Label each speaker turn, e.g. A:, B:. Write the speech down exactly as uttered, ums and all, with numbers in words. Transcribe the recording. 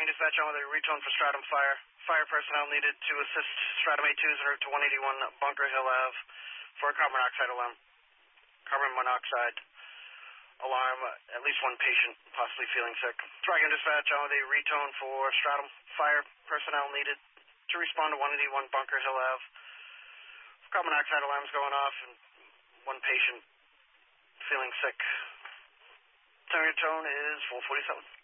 A: Dispatch on with a retone for Stratum Fire. Fire personnel needed to assist Stratum A twos en route to one eighty-one Bunker Hill Ave for a carbon monoxide alarm. Carbon monoxide alarm, at least one patient possibly feeling sick. Trigon Dispatch on with a retone for Stratum Fire personnel needed to respond to one eighty-one Bunker Hill Ave. Carbon monoxide alarms going off and one patient feeling sick. Tone is four forty-seven.